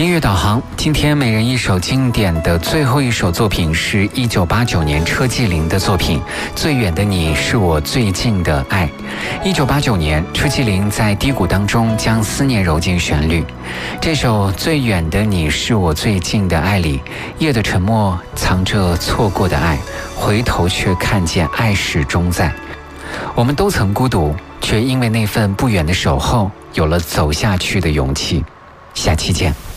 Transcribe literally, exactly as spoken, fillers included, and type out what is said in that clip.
音乐导航，今天每人一首经典的最后一首作品是一九八九年车继麟的作品《最远的你是我最近的爱》。一九八九年，车继麟在低谷当中将思念揉进旋律。这首《最远的你是我最近的爱》里，夜的沉默藏着错过的爱，回头却看见爱始终在。我们都曾孤独，却因为那份不远的守候，有了走下去的勇气。下期见。